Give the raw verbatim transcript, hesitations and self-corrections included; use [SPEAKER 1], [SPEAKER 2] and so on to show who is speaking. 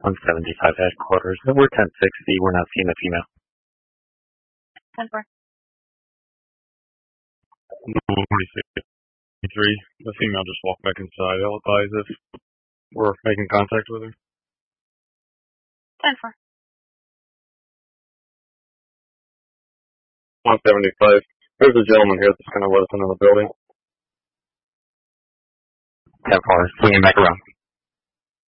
[SPEAKER 1] one seventy-five headquarters. We're ten sixty. We're not seeing a female.
[SPEAKER 2] ten four.
[SPEAKER 3] forty-six three. The female just walked back inside. I'll advise if we're making contact with her.
[SPEAKER 2] ten four.
[SPEAKER 3] one seventy-five. There's a gentleman here that's going to let us into the building.
[SPEAKER 1] ten four. Swinging back around.